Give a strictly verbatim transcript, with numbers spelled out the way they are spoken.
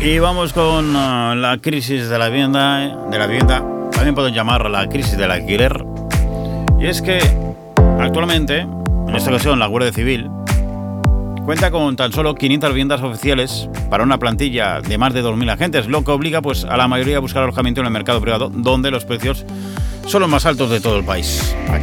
Y vamos con uh, la crisis de la vivienda, de la vivienda, también pueden llamarla la crisis del alquiler. Y es que actualmente, en esta ocasión, la Guardia Civil cuenta con tan solo quinientas viviendas oficiales para una plantilla de más de dos mil agentes, lo que obliga pues, a la mayoría a buscar alojamiento en el mercado privado, donde los precios son los más altos de todo el país.